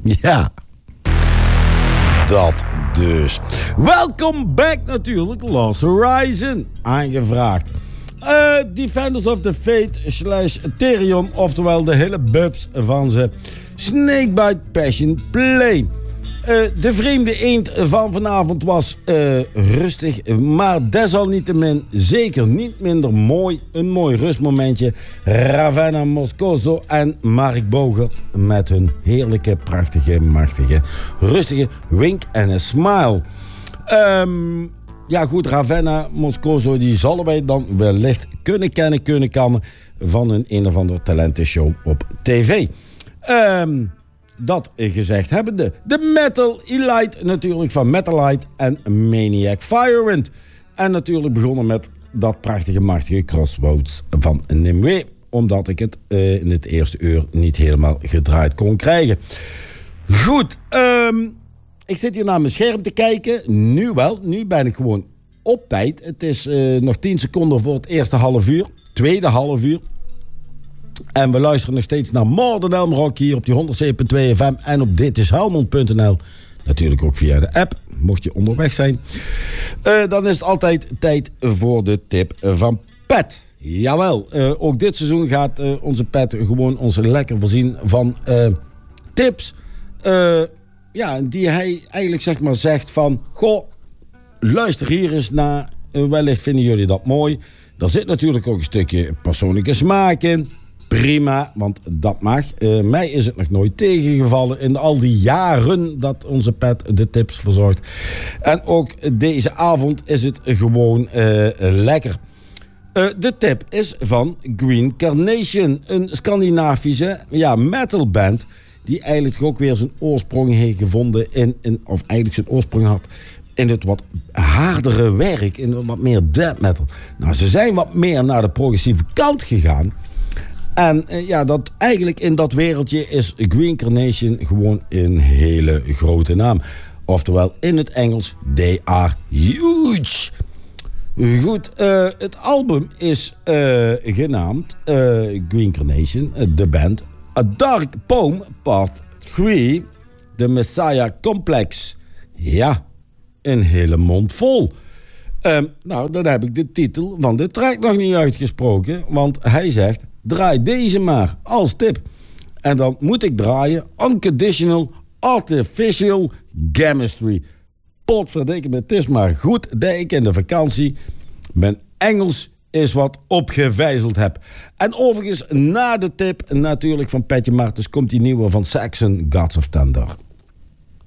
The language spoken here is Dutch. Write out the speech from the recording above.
Ja, dat dus. Welcome back natuurlijk, Lost Horizon, aangevraagd. Defenders of the Fate / Therion, oftewel de hele bubs van ze. Snakebite Passion Play. De vreemde eend van vanavond was rustig, maar desalniettemin zeker niet minder mooi. Een mooi rustmomentje. Ravenna Moscoso en Mark Bogert met hun heerlijke, prachtige, machtige, rustige wink en een smile. Ja goed, Ravenna Moscoso, die zullen wij dan wellicht kunnen kannen van een of andere talentenshow op tv. Dat gezegd hebbende, de Metal Elite natuurlijk van Metalite en Maniac Firewind. En natuurlijk begonnen met dat prachtige, machtige Crossroads van Nimue. Omdat ik het in het eerste uur niet helemaal gedraaid kon krijgen. Goed, ik zit hier naar mijn scherm te kijken. Nu wel, nu ben ik gewoon op tijd. Het is nog 10 seconden voor het eerste half uur. Tweede half uur. En we luisteren nog steeds naar Modern Elm Rock hier op die 107.2 FM en op ditishhelmond.nl. Natuurlijk ook via de app, mocht je onderweg zijn. Dan is het altijd tijd voor de tip van Pat. Jawel, ook dit seizoen gaat onze Pat gewoon ons lekker voorzien van tips. Ja, die hij eigenlijk zeg maar zegt van... Goh, luister hier eens naar. Wellicht vinden jullie dat mooi. Er zit natuurlijk ook een stukje persoonlijke smaak in. Prima, want dat mag. Mij is het nog nooit tegengevallen in al die jaren dat onze Pat de tips verzorgt. En ook deze avond is het gewoon lekker. De tip is van Green Carnation, een Scandinavische metalband die eigenlijk ook weer zijn oorsprong heeft gevonden of eigenlijk zijn oorsprong had in het wat hardere werk, in wat meer death metal. Nou, ze zijn wat meer naar de progressieve kant gegaan. En dat eigenlijk in dat wereldje is Green Carnation gewoon een hele grote naam. Oftewel in het Engels, they are huge. Goed, het album is genaamd Green Carnation, de band. A Dark Poem, part 3, The Messiah Complex. Ja, een hele mond vol. Nou, dan heb ik de titel van de track nog niet uitgesproken. Want hij zegt, draai deze maar als tip. En dan moet ik draaien Unconditional Artificial Chemistry. Potverdikke, het is maar goed dat ik in de vakantie mijn Engels is wat opgevijzeld heb. En overigens, na de tip natuurlijk van Petje Martens komt die nieuwe van Saxon, Gods of Thunder.